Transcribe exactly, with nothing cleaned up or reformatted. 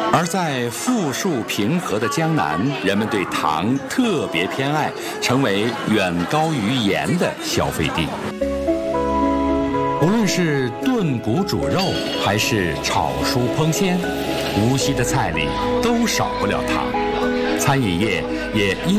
而在富庶平和的江南，人们对糖特别偏爱，成为远高于盐的消费地。无论是炖骨煮肉，还是炒蔬烹鲜，无锡的菜里都少不了糖。餐饮业也因